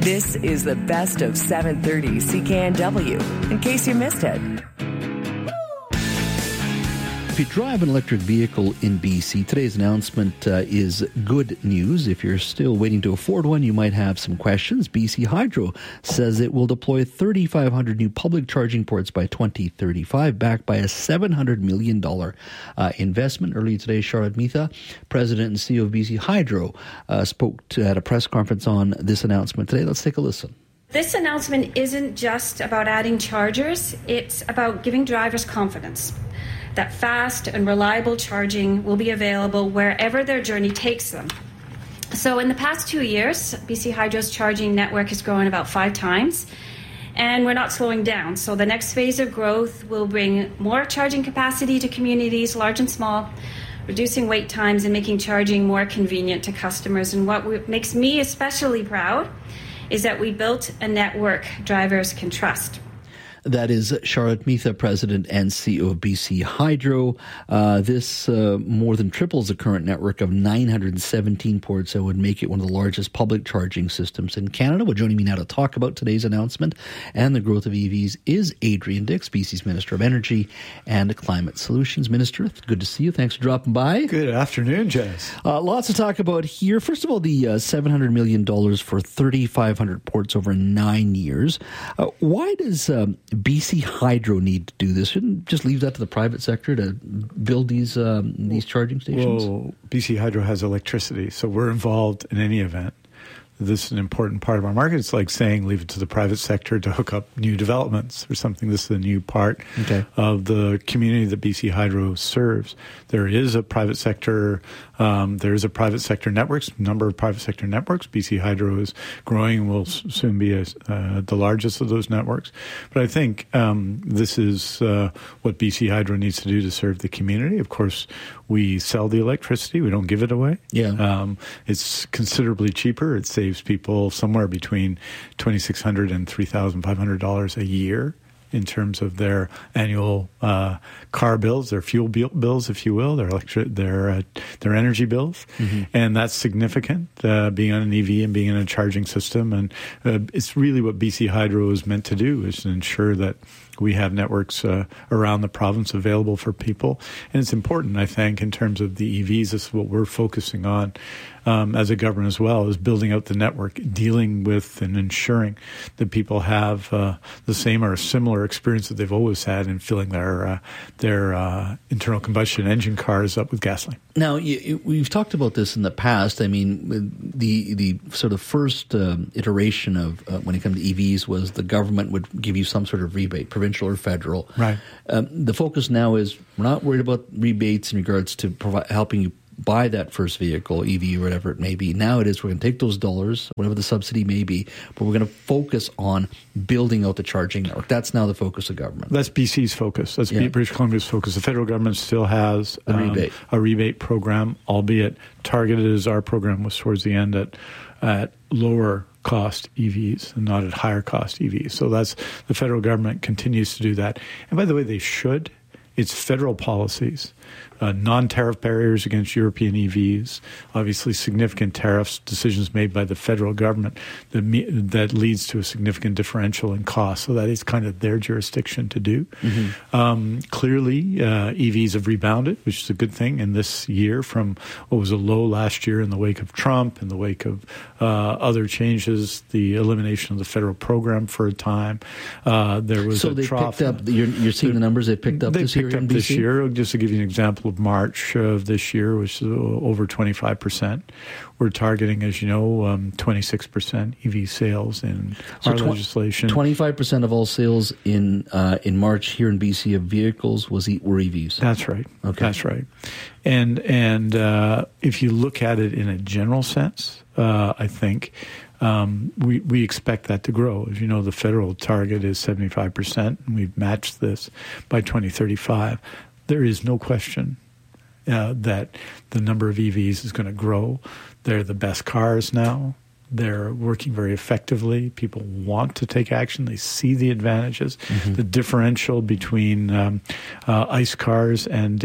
This is the best of 730 CKNW, in case you missed it. If you drive an electric vehicle in BC, today's announcement is good news. If you're still waiting to afford one, you might have some questions. BC Hydro says it will deploy 3,500 new public charging ports by 2035, backed by a $700 million investment. Earlier today, Charlotte Mitha, President and CEO of BC Hydro, spoke at a press conference on this announcement today. Let's take a listen. This announcement isn't just about adding chargers, it's about giving drivers confidence that fast and reliable charging will be available wherever their journey takes them. So in the past 2 years, BC Hydro's charging network has grown about 5 times, and we're not slowing down. So the next phase of growth will bring more charging capacity to communities, large and small, reducing wait times and making charging more convenient to customers. And what makes me especially proud is that we built a network drivers can trust. That is Charlotte Mitha, President and CEO of BC Hydro. This more than triples the current network of 917 ports that would make it one of the largest public charging systems in Canada. Well, joining me now to talk about today's announcement and the growth of EVs is Adrian Dix, BC's Minister of Energy and Climate Solutions. Minister, good to see you. Thanks for dropping by. Good afternoon, Jess. Lots to talk about here. First of all, the $700 million for 3,500 ports over 9 years. Why does BC Hydro need to do this? Shouldn't just leave that to the private sector to build these charging stations? Well, BC Hydro has electricity, so we're involved in any event. This is an important part of our market. It's like saying leave it to the private sector to hook up new developments or something. This is a new part of the community that BC Hydro serves. There is a private sector networks, number of private sector networks. BC Hydro is growing and will soon be the largest of those networks. But I think this is what BC Hydro needs to do to serve the community. Of course, we sell the electricity. We don't give it away. It's considerably cheaper. It saves people somewhere between $2,600 and $3,500 a year in terms of their annual car bills, their fuel bills, if you will, their energy bills. And that's significant, being on an EV and being in a charging system. And it's really what BC Hydro is meant to do, is to ensure that we have networks around the province available for people. And it's important, I think, in terms of the EVs. This is what we're focusing on as a government as well, is building out the network, dealing with and ensuring that people have the same or a similar experience that they've always had in filling their internal combustion engine cars up with gasoline. Now, we've talked about this in the past. I mean, the sort of first iteration of when it comes to EVs was the government would give you some sort of rebate, provincial or federal. Right. The focus now is we're not worried about rebates in regards to helping you buy that first vehicle, EV or whatever it may be. Now it is we're going to take those dollars, whatever the subsidy may be, but we're going to focus on building out the charging network. That's now the focus of government. That's BC's focus. That's British Columbia's focus. The federal government still has a rebate program, albeit targeted as our program was towards the end at lower cost EVs and not at higher cost EVs. So that's the federal government continues to do that. And by the way, they should. It's federal policies, non-tariff barriers against European EVs, obviously significant tariffs, decisions made by the federal government that leads to a significant differential in cost. So that is kind of their jurisdiction to do. Clearly, EVs have rebounded, which is a good thing in this year from what was a low last year in the wake of Trump, in the wake of other changes, the elimination of the federal program for a time. There was a trough. Picked up. You're seeing the numbers they picked up this year. This year, just to give you an example of March of this year, which is over 25%. We're targeting, as you know, 26% EV sales in our legislation. 25% of all sales in March here in BC of vehicles were EVs. That's right. Okay. That's right. And if you look at it in a general sense, I think we expect that to grow. As you know, the federal target is 75%, and we've matched this by 2035. There is no question that the number of EVs is going to grow. They're the best cars now. They're working very effectively. People want to take action. They see the advantages. The differential between ICE cars and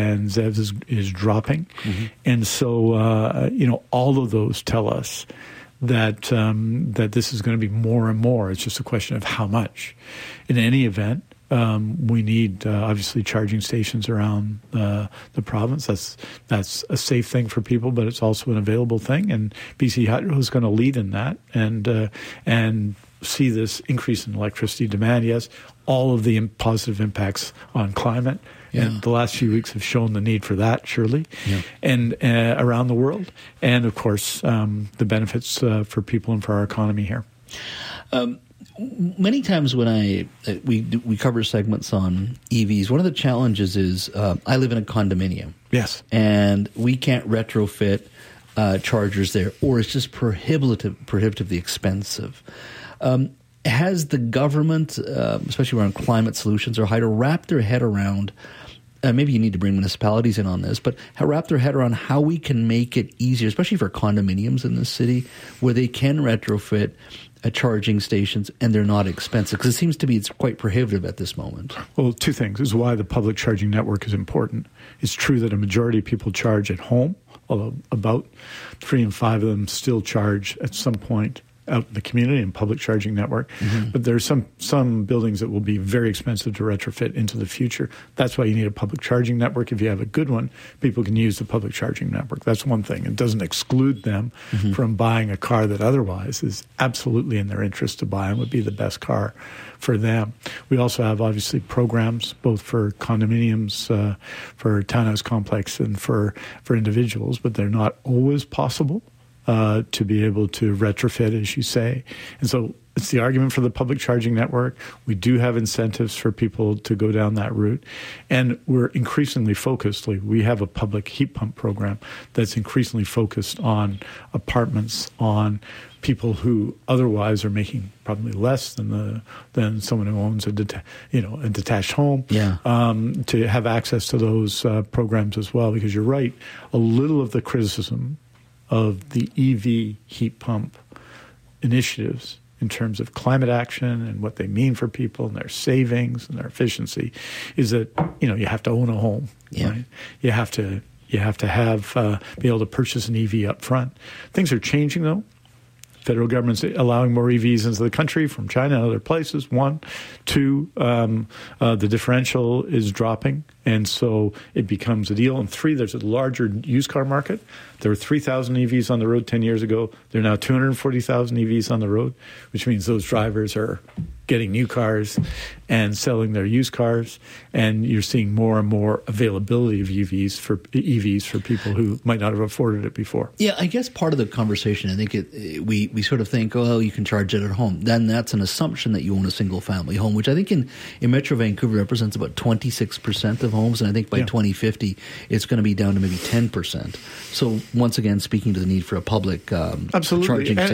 ZEVs is dropping. And so, all of those tell us that this is going to be more and more. It's just a question of how much. In any event, we need obviously charging stations around the province. That's a safe thing for people, but it's also an available thing. And BC Hydro is going to lead in that and see this increase in electricity demand. Yes, all of the positive impacts on climate. Yeah. And the last few weeks have shown the need for that, surely, and around the world. And, of course, the benefits for people and for our economy here. Many times when we cover segments on EVs, one of the challenges is I live in a condominium. Yes. And we can't retrofit chargers there, or it's just prohibitively expensive. Has the government, especially around climate solutions or Hydro, wrapped their head around, maybe you need to bring municipalities in on this, but wrap their head around how we can make it easier, especially for condominiums in this city, where they can retrofit charging stations and they're not expensive? Because it seems to be it's quite prohibitive at this moment. Well, two things. This is why the public charging network is important. It's true that a majority of people charge at home, although about 3 in 5 of them still charge at some point out in the community and public charging network. Mm-hmm. But there's some buildings that will be very expensive to retrofit into the future. That's why you need a public charging network. If you have a good one, people can use the public charging network. That's one thing. It doesn't exclude them from buying a car that otherwise is absolutely in their interest to buy and would be the best car for them. We also have, obviously, programs both for condominiums, for townhouse complex, and for individuals, but they're not always possible to be able to retrofit, as you say. And so it's the argument for the public charging network. We do have incentives for people to go down that route. And we're increasingly focused. Like, we have a public heat pump program that's increasingly focused on apartments, on people who otherwise are making probably less than someone who owns a detached home. Yeah. To have access to those programs as well. Because you're right, a little of the criticism of the EV heat pump initiatives in terms of climate action and what they mean for people and their savings and their efficiency is that, you have to own a home. Yeah. Right? You have to have be able to purchase an EV up front. Things are changing, though. Federal government's allowing more EVs into the country from China and other places. 1. 2, the differential is dropping, and so it becomes a deal. And 3, there's a larger used car market. There were 3,000 EVs on the road 10 years ago. There are now 240,000 EVs on the road, which means those drivers are getting new cars and selling their used cars, and you're seeing more and more availability of EVs for people who might not have afforded it before. Yeah, I guess part of the conversation, I think we sort of think, oh, you can charge it at home. Then that's an assumption that you own a single-family home, which I think in Metro Vancouver represents about 26% of homes, and I think by 2050 it's going to be down to maybe 10%. So once again, speaking to the need for a public charging station.